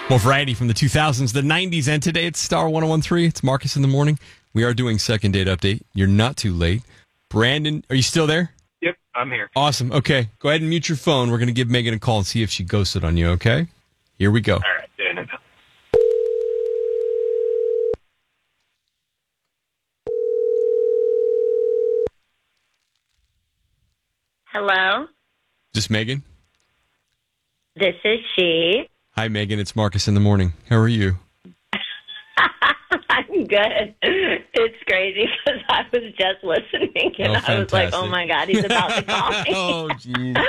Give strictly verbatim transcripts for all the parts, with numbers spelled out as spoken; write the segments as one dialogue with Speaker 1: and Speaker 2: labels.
Speaker 1: More variety from the two thousands, the nineties, and today it's Star one oh one three. It's Marcus in the morning. We are doing second date update. You're not too late. Brandon, are you still there?
Speaker 2: Yep, I'm here.
Speaker 1: Awesome. Okay, go ahead and mute your phone. We're going to give Megan a call and see if she ghosted on you, okay? Here we go.
Speaker 2: All right, doing it now.
Speaker 3: Hello,
Speaker 1: Is this Megan?
Speaker 3: this is she.
Speaker 1: Hi, Megan. It's Marcus in the morning. How are you?
Speaker 3: I'm good. It's crazy because I was just listening and
Speaker 1: Oh,
Speaker 3: I was like, oh
Speaker 1: fantastic.
Speaker 3: my God, he's about to call me.
Speaker 1: Oh, jeez.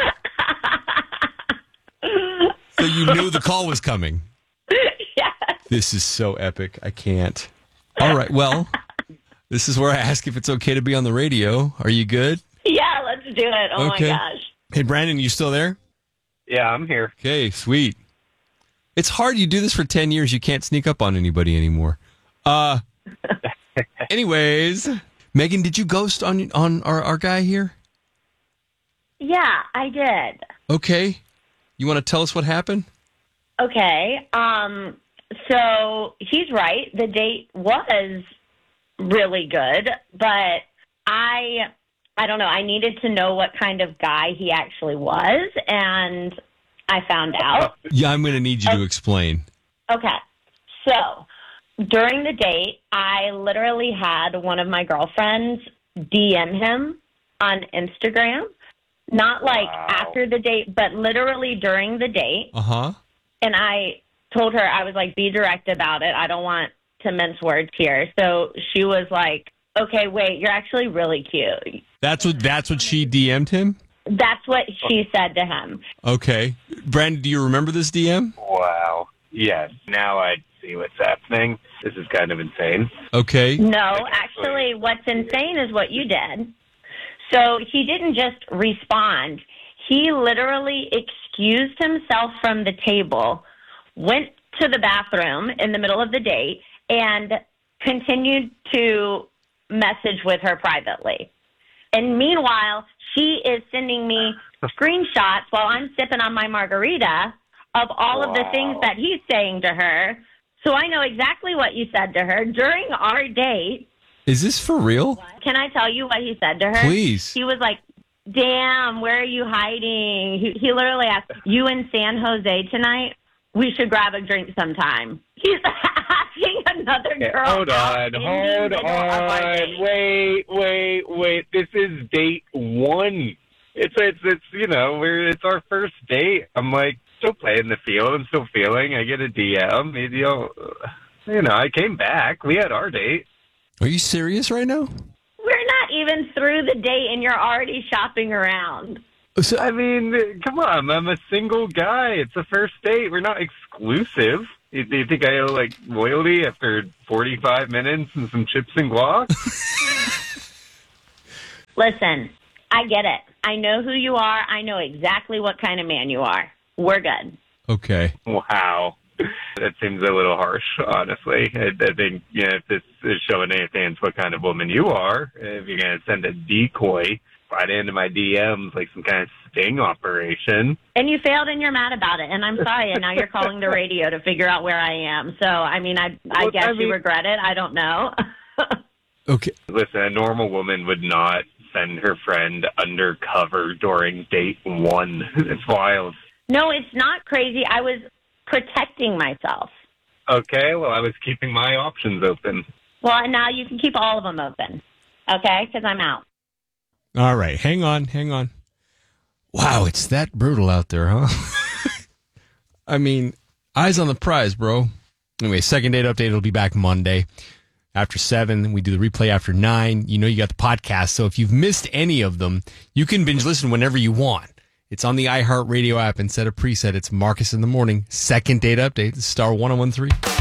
Speaker 1: So you knew the call was coming.
Speaker 3: Yes.
Speaker 1: This is so epic. I can't. All right. Well, this is where I ask if it's okay to be on the radio. Are you good?
Speaker 3: Yeah, let's do it. Oh
Speaker 1: Okay.
Speaker 3: my gosh.
Speaker 1: Hey, Brandon, you still there?
Speaker 2: Yeah, I'm here.
Speaker 1: Okay, sweet. It's hard. You do this for ten years. You can't sneak up on anybody anymore. Uh, anyways, Megan, did you ghost on on our, our guy here?
Speaker 3: Yeah, I did.
Speaker 1: Okay. You want to tell us what happened?
Speaker 3: Okay. Um, so he's right. The date was really good, but I I don't know. I needed to know what kind of guy he actually was, and I found out.
Speaker 1: Yeah, I'm going to need you to explain.
Speaker 3: Okay. So during the date, I literally had one of my girlfriends D M him on Instagram. Not like
Speaker 2: Wow.
Speaker 3: after the date, but literally during the date.
Speaker 1: Uh-huh.
Speaker 3: And I told her, I was like, be direct about it. I don't want to mince words here. So she was like, okay, wait, you're actually really cute.
Speaker 1: That's what that's what she D M'd him?
Speaker 3: That's what she said to him.
Speaker 1: Okay. Brandon, do you remember this D M?
Speaker 2: Wow. Yes, now I see what's happening. This is kind of insane.
Speaker 1: Okay.
Speaker 3: No, actually, what's insane is what you did. So he didn't just respond. He literally excused himself from the table, went to the bathroom in the middle of the date, and continued to message with her privately. And meanwhile, she is sending me screenshots while I'm sipping on my margarita of all of the
Speaker 2: Wow.
Speaker 3: things that he's saying to her. So I know exactly what you said to her during our date.
Speaker 1: Is this for real?
Speaker 3: Can I tell you what he said to her?
Speaker 1: Please.
Speaker 3: He was like, damn, where are you hiding? He, he literally asked, you in San Jose tonight? We should grab a drink sometime. He's asking another girl.
Speaker 2: Hold
Speaker 3: out
Speaker 2: on,
Speaker 3: in the
Speaker 2: hold
Speaker 3: middle of our
Speaker 2: on.
Speaker 3: date.
Speaker 2: Wait, wait, wait. This is date one. It's, it's, it's, you know, we're, it's our first date. I'm like, still playing the field. I'm still feeling. I get a D M. You know, you know, I came back. We had our date.
Speaker 1: Are you serious right now?
Speaker 3: We're not even through the date and you're already shopping around.
Speaker 1: So,
Speaker 2: I mean, come on. I'm a single guy. It's a first date. We're not exclusive. You, do you think I owe, like, loyalty after forty-five minutes and some chips and guac?
Speaker 3: Listen, I get it. I know who you are. I know exactly what kind of man you are. We're good.
Speaker 1: okay.
Speaker 2: Wow. That seems a little harsh, honestly. I, I think, you know, if this is showing anything, it's what kind of woman you are. If you're going to send a decoy right into my D Ms like some kind of sting operation.
Speaker 3: And you failed and you're mad about it. And I'm sorry. And now you're calling the radio to figure out where I am. So, I mean, I, I
Speaker 2: Well,
Speaker 3: guess
Speaker 2: I
Speaker 3: you
Speaker 2: mean-
Speaker 3: regret it. I don't know.
Speaker 1: Okay.
Speaker 2: Listen, a normal woman would not send her friend undercover during date one. It's wild.
Speaker 3: No, it's not crazy. I was protecting myself.
Speaker 2: Okay, well, I was keeping my options open.
Speaker 3: Well, and now you can keep all of them open. Okay? Because I'm out.
Speaker 1: All right. Hang on. Hang on. Wow, it's that brutal out there, huh? I mean, eyes on the prize, bro. Anyway, second date update. It'll be back Monday after seven. We do the replay after nine. You know you got the podcast. So if you've missed any of them, you can binge listen whenever you want. It's on the iHeartRadio app and set a preset. It's Marcus in the morning. Second date update. Star one oh one three.